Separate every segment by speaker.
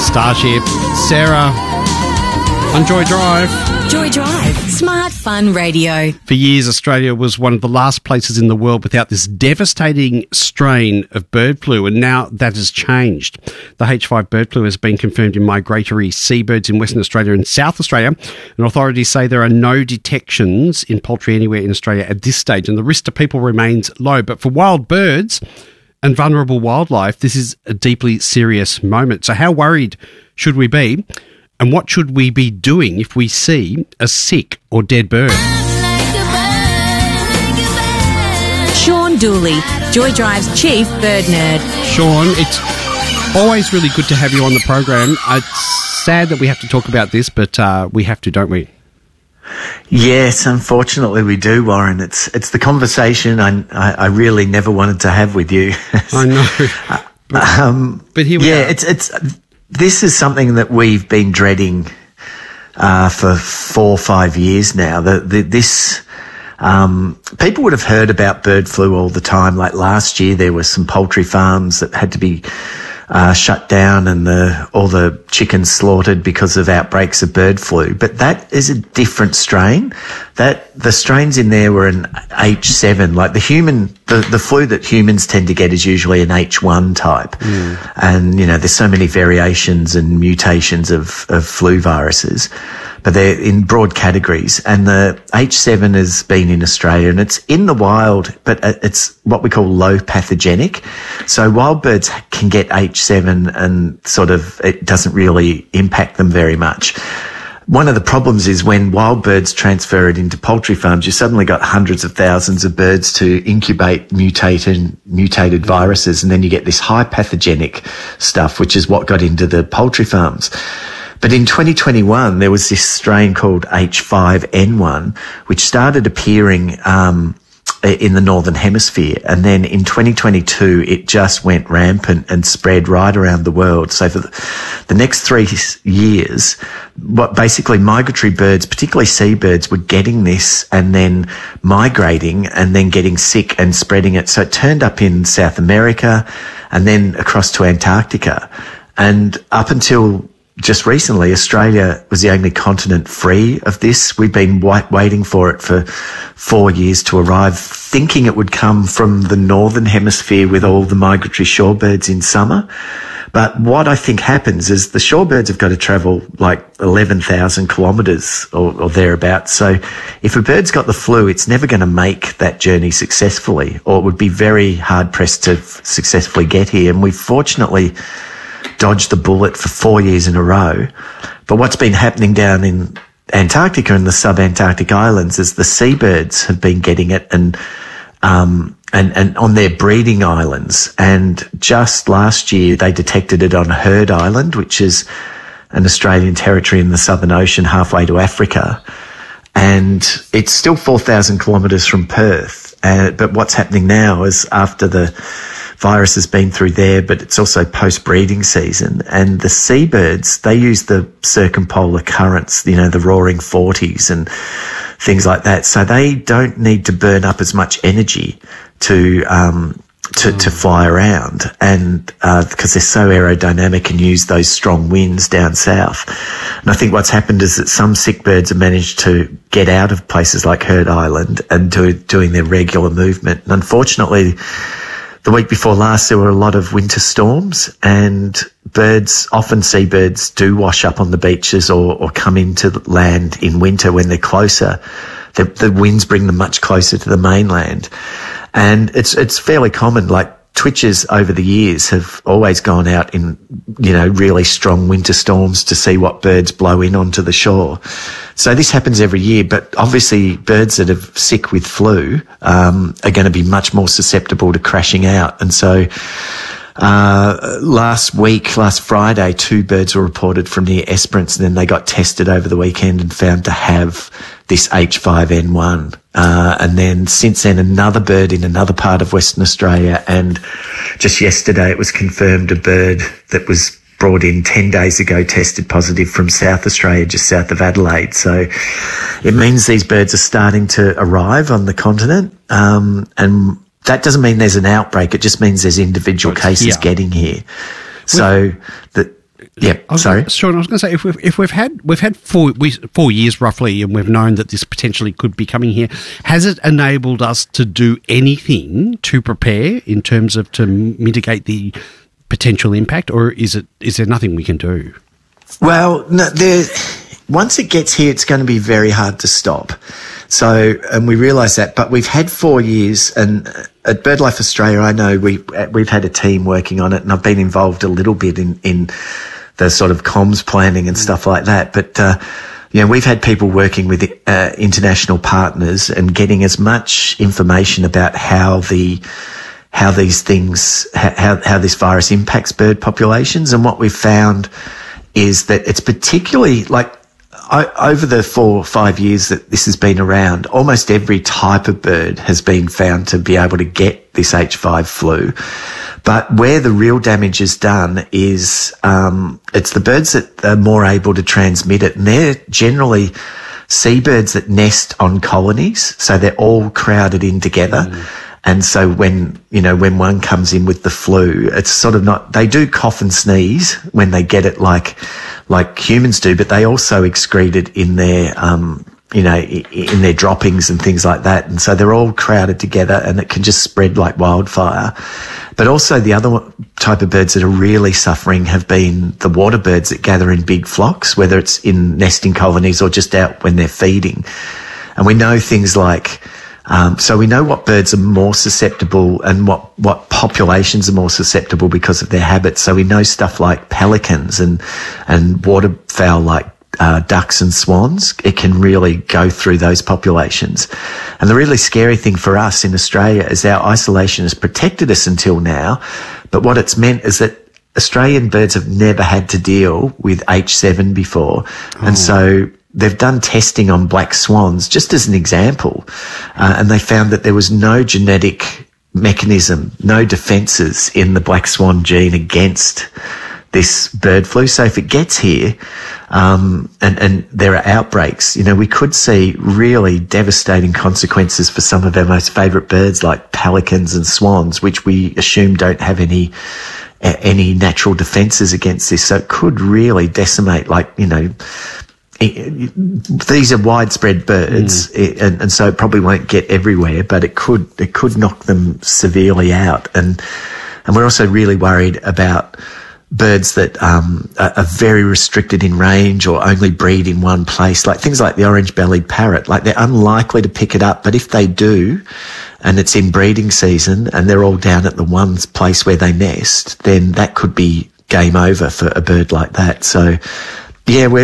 Speaker 1: Starship. Sarah on Joy Drive.
Speaker 2: Joy Drive. Smart Fun Radio.
Speaker 1: For years, Australia was one of the last places in the world without this devastating strain of bird flu, and now that has changed. The H5 bird flu has been confirmed in migratory seabirds in Western Australia and South Australia, and authorities say there are no detections in poultry anywhere in Australia at this stage, and the risk to people remains low. But for wild birds and vulnerable wildlife, this is a deeply serious moment. So how worried should we be? And what should we be doing if we see a sick or dead bird?
Speaker 2: Sean Dooley, Joy Drive's chief bird nerd.
Speaker 1: Sean, it's always really good to have you on the program. It's sad that we have to talk about this, but we have to, don't we?
Speaker 3: Yes, unfortunately we do, Warren. It's the conversation I really never wanted to have with you.
Speaker 1: I know. But here we are.
Speaker 3: This is something that we've been dreading for 4 or 5 years now. People would have heard about bird flu all the time. Like last year, there were some poultry farms that had to be shut down and all the chickens slaughtered because of outbreaks of bird flu. But that is a different strain. The strains in there were an H7, like the flu that humans tend to get is usually an H1 type. Mm. And, there's so many variations and mutations of flu viruses, but they're in broad categories. And the H7 has been in Australia and it's in the wild, but it's what we call low pathogenic. So wild birds can get H7 and it doesn't really impact them very much. One of the problems is when wild birds transfer it into poultry farms, you suddenly got hundreds of thousands of birds to incubate mutated viruses, and then you get this high pathogenic stuff, which is what got into the poultry farms. But in 2021, there was this strain called H5N1, which started appearing in the Northern Hemisphere. And then in 2022, it just went rampant and spread right around the world. So for the next 3 years, basically migratory birds, particularly seabirds, were getting this and then migrating and then getting sick and spreading it. So it turned up in South America and then across to Antarctica. And up until just recently, Australia was the only continent free of this. We've been waiting for it for 4 years to arrive, thinking it would come from the Northern Hemisphere with all the migratory shorebirds in summer. But what I think happens is the shorebirds have got to travel like 11,000 kilometres or thereabouts. So if a bird's got the flu, it's never going to make that journey successfully, or it would be very hard pressed to successfully get here. And we've fortunately dodged the bullet for 4 years in a row. But what's been happening down in Antarctica and the sub-Antarctic islands is the seabirds have been getting it and on their breeding islands. And just last year, they detected it on Heard Island, which is an Australian territory in the Southern Ocean, halfway to Africa. And it's still 4,000 kilometres from Perth. But what's happening now is after the virus has been through there, but it's also post-breeding season. And the seabirds, they use the circumpolar currents, the roaring 40s and things like that. So they don't need to burn up as much energy to fly around, and because they're so aerodynamic and use those strong winds down south. And I think what's happened is that some sick birds have managed to get out of places like Heard Island and doing their regular movement. And unfortunately, the week before last, there were a lot of winter storms, and seabirds do wash up on the beaches or come into land in winter when they're closer. The winds bring them much closer to the mainland. And it's fairly common, like twitchers over the years have always gone out in, really strong winter storms to see what birds blow in onto the shore. So this happens every year, but obviously birds that are sick with flu are going to be much more susceptible to crashing out. And so last Friday, 2 birds were reported from near Esperance, and then they got tested over the weekend and found to have this H5N1. And then since then, another bird in another part of Western Australia, and just yesterday it was confirmed a bird that was brought in 10 days ago tested positive from South Australia, just south of Adelaide. So it means these birds are starting to arrive on the continent, and that doesn't mean there's an outbreak. It just means there's individual cases getting here. So Yep. Sorry,
Speaker 1: Sean. I was going to say if we've had 4 years roughly, and we've known that this potentially could be coming here. Has it enabled us to do anything to prepare in terms of to mitigate the potential impact, or is there nothing we can do?
Speaker 3: Well, no, once it gets here, it's going to be very hard to stop. So, and we realise that, but we've had 4 years, and at BirdLife Australia, I know we've had a team working on it, and I've been involved a little bit in the sort of comms planning and stuff like that. But, we've had people working with international partners and getting as much information about how this virus impacts bird populations. And what we've found is that it's particularly over the 4 or 5 years that this has been around, almost every type of bird has been found to be able to get this H5 flu. But where the real damage is done is it's the birds that are more able to transmit it, and they're generally seabirds that nest on colonies, so they're all crowded in together. And so when one comes in with the flu, it's sort of not, they do cough and sneeze when they get it like humans do, but they also excrete it in their, in their droppings and things like that. And so they're all crowded together, and it can just spread like wildfire. But also the other type of birds that are really suffering have been the water birds that gather in big flocks, whether it's in nesting colonies or just out when they're feeding. And we know things like, so we know what birds are more susceptible and what populations are more susceptible because of their habits. So we know stuff like pelicans and waterfowl like ducks and swans. It can really go through those populations. And the really scary thing for us in Australia is our isolation has protected us until now. But what it's meant is that Australian birds have never had to deal with H7 before. And so they've done testing on black swans, just as an example, and they found that there was no genetic mechanism, no defences in the black swan gene against this bird flu. So if it gets here, and there are outbreaks, we could see really devastating consequences for some of our most favourite birds like pelicans and swans, which we assume don't have any natural defences against this. So it could really decimate, these are widespread birds, and so it probably won't get everywhere, but it could knock them severely out. And we're also really worried about birds that are very restricted in range or only breed in one place, like things like the orange-bellied parrot. Like, they're unlikely to pick it up, but if they do, and it's in breeding season and they're all down at the one place where they nest, then that could be game over for a bird like that. So yeah, we're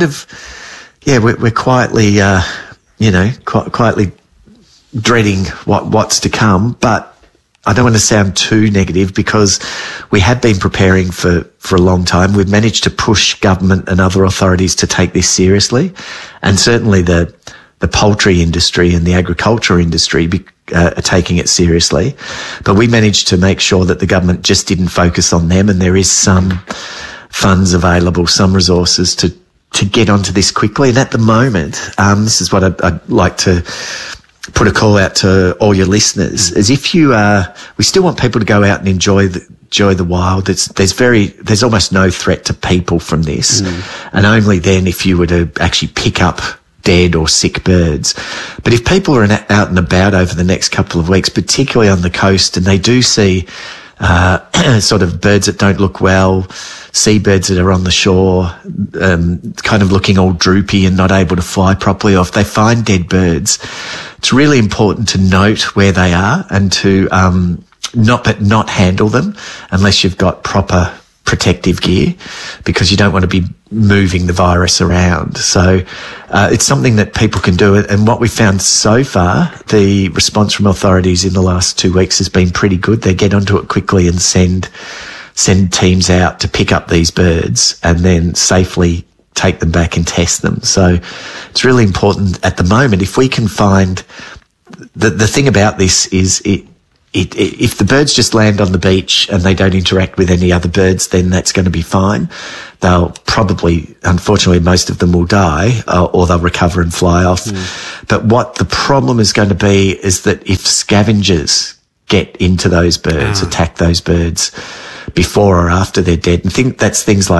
Speaker 3: quietly, quietly dreading what's to come. But I don't want to sound too negative, because we have been preparing for a long time. We've managed to push government and other authorities to take this seriously, and certainly the poultry industry and the agriculture industry are taking it seriously. But we managed to make sure that the government just didn't focus on them, and there is some funds available, some resources to get onto this quickly. And at the moment, this is what I'd like to put a call out to all your listeners, is if you we still want people to go out and enjoy the wild. There's almost no threat to people from this, and only then if you were to actually pick up dead or sick birds. But if people are out and about over the next couple of weeks, particularly on the coast, and they do see sort of birds that don't look well, seabirds that are on the shore, kind of looking all droopy and not able to fly properly, or if they find dead birds, it's really important to note where they are and to not handle them unless you've got proper protective gear, because you don't want to be moving the virus around. So it's something that people can do. And what we found so far, the response from authorities in the last 2 weeks has been pretty good. They get onto it quickly and send teams out to pick up these birds and then safely take them back and test them. So it's really important at the moment. If we can find the thing about this is if the birds just land on the beach and they don't interact with any other birds, then that's going to be fine. They'll probably, unfortunately, most of them will die, or they'll recover and fly off. But what the problem is going to be is that if scavengers get into those birds, attack those birds before or after they're dead, and that's things like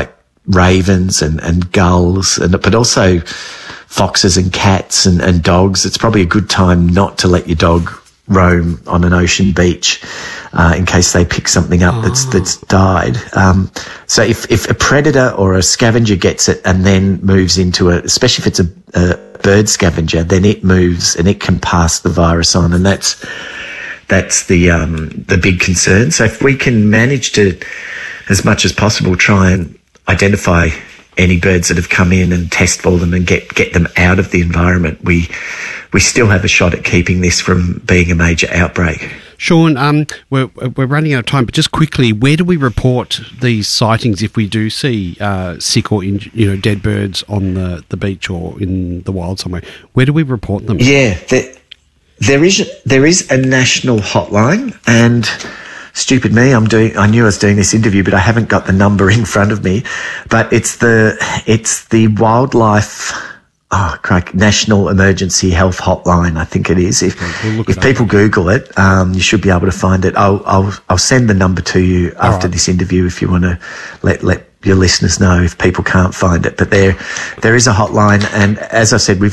Speaker 3: ravens and gulls, but also foxes and cats and dogs. It's probably a good time not to let your dog roam on an ocean beach in case they pick something up that's died. So if a predator or a scavenger gets it and then moves into especially if it's a bird scavenger, then it moves and it can pass the virus on, and that's the big concern. So if we can manage to, as much as possible, try and identify any birds that have come in and test for them and get them out of the environment, we still have a shot at keeping this from being a major outbreak.
Speaker 1: Sean, we're running out of time, but just quickly, where do we report these sightings if we do see sick or dead birds on the beach or in the wild somewhere? Where do we report them?
Speaker 3: Yeah, there is a national hotline, and stupid me, I knew I was doing this interview, but I haven't got the number in front of me. But it's the Wildlife National Emergency Health Hotline, I think it is. If people Google it, you should be able to find it. I'll send the number to you after this interview if you want to let your listeners know if people can't find it. But there is a hotline, and as I said, we've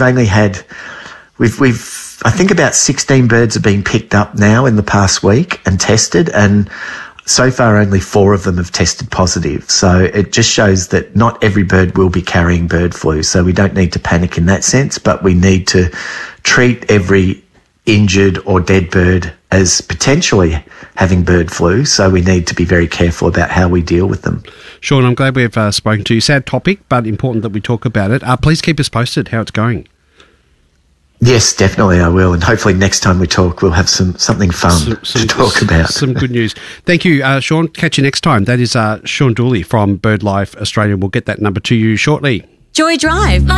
Speaker 3: I think about 16 birds have been picked up now in the past week and tested, and so far only 4 of them have tested positive. So it just shows that not every bird will be carrying bird flu. So we don't need to panic in that sense, but we need to treat every injured or dead bird as potentially having bird flu. So we need to be very careful about how we deal with them.
Speaker 1: Sean, I'm glad we've spoken to you. Sad topic, but important that we talk about it. Please keep us posted how it's going.
Speaker 3: Yes, definitely I will. And hopefully next time we talk, we'll have something fun to talk about.
Speaker 1: Some good news. Thank you, Sean. Catch you next time. That is Sean Dooley from BirdLife Australia. We'll get that number to you shortly.
Speaker 2: Joy Drive.